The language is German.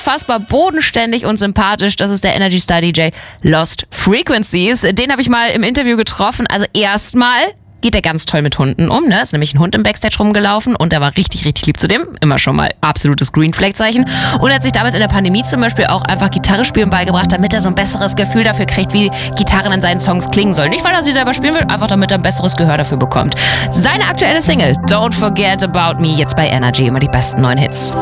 unfassbar bodenständig und sympathisch. Das ist der Energy Star DJ Lost Frequencies. Den habe ich mal im Interview getroffen. Also erstmal geht er ganz toll mit Hunden um, ne? Ist nämlich ein Hund im Backstage rumgelaufen und er war richtig, richtig lieb zu dem. Immer schon mal absolutes Green Flag Zeichen. Und er hat sich damals in der Pandemie zum Beispiel auch einfach Gitarre spielen beigebracht, damit er so ein besseres Gefühl dafür kriegt, wie Gitarren in seinen Songs klingen sollen. Nicht, weil er sie selber spielen will, einfach damit er ein besseres Gehör dafür bekommt. Seine aktuelle Single, Don't Forget About Me, jetzt bei Energy, immer die besten neuen Hits.